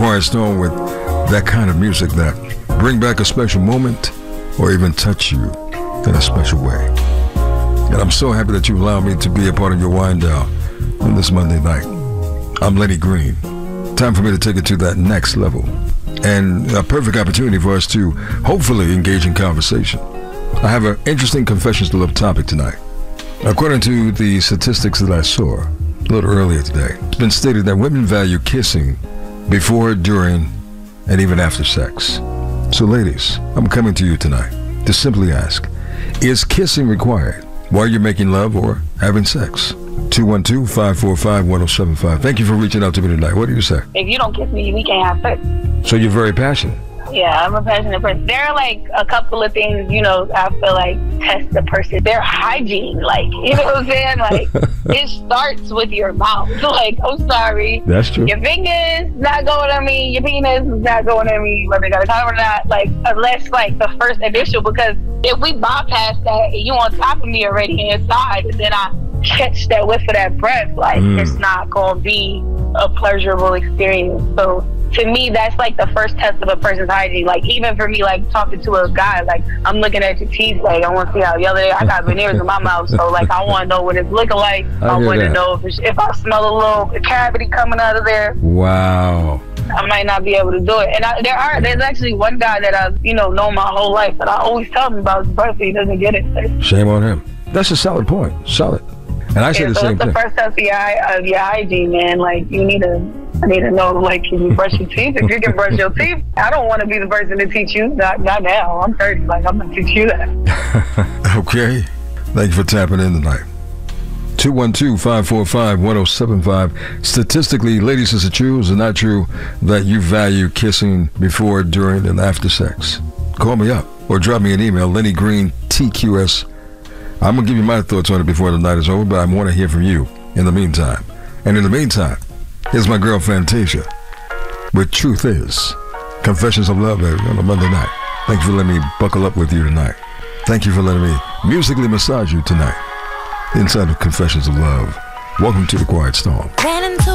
Quiet Storm with that kind of music that bring back a special moment or even touch you in a special way. And I'm so happy that you allow me to be a part of your wind down on this Monday night. I'm Lenny Green. Time for me to take it to that next level. And a perfect opportunity for us to hopefully engage in conversation. I have an interesting Confessions to Love topic tonight. According to the statistics that I saw a little earlier today, it's been stated that women value kissing before, during, and even after sex. So ladies, I'm coming to you tonight to simply ask, is kissing required while you're making love or having sex? 212-545-1075. Thank you for reaching out to me tonight. What do you say? If you don't kiss me, we can't have sex. So you're very passionate. Yeah, I'm a passionate person. There are like a couple of things, you know, I feel like test the person. Their hygiene, like, you know what I'm saying? Like, it starts with your mouth. Like, I'm sorry. That's true. Your fingers not going on me. Your penis is not going on me. Whether you got a time or not. Like, unless like the first initial, because if we bypass that and you on top of me already inside, and then I catch that whiff of that breath, like, it's not going to be a pleasurable experience. So to me, that's like the first test of a person's hygiene. Like, even for me, like talking to a guy, like, I'm looking at your teeth, like, I want to see how the other day I got veneers in my mouth, so like I want to know what it's looking like. I want to know if I smell a little cavity coming out of there. Wow. I might not be able to do it. And there's actually one guy that I've known my whole life, but I always tell him about his breath, he doesn't get it. Shame on him. That's a solid point. Solid. And I say the same thing. It's the first test of your hygiene, man. Like, I need to know, like, can you brush your teeth? If you can brush your teeth, I don't want to be the person to teach you. Not now. I'm 30. Like, I'm going to teach you that. Okay. Thank you for tapping in tonight. 212-545-1075. Statistically, ladies, is it true or is it not true that you value kissing before, during, and after sex? Call me up or drop me an email, Lenny Green, TQS. I'm going to give you my thoughts on it before the night is over, but I want to hear from you in the meantime. And in the meantime, here's my girl Fantasia with Truth Is. Confessions of Love, baby, on a Monday night. Thank you for letting me buckle up with you tonight. Thank you for letting me musically massage you tonight inside of Confessions of Love. Welcome to the Quiet Storm.